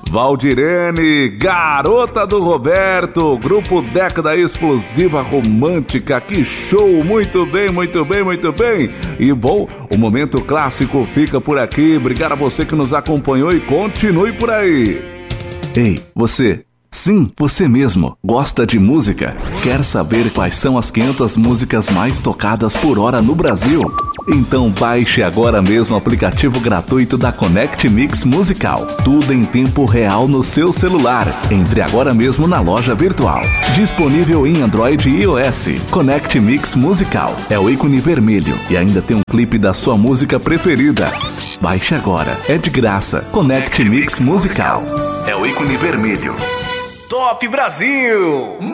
Valdirene, garota do Roberto, grupo Década Explosiva Romântica, que show, muito bem, muito bem, muito bem. E bom, o Momento Clássico fica por aqui, obrigado a você que nos acompanhou e continue por aí. Ei, você... Sim, você mesmo. Gosta de música? Quer saber quais são as 500 músicas mais tocadas por hora no Brasil? Então baixe agora mesmo o aplicativo gratuito da Connect Mix Musical. Tudo em tempo real no seu celular. Entre agora mesmo na loja virtual. Disponível em Android e iOS. Connect Mix Musical. É o ícone vermelho e ainda tem um clipe da sua música preferida. Baixe agora. É de graça. Connect Mix Musical. É o ícone vermelho. Top Brasil!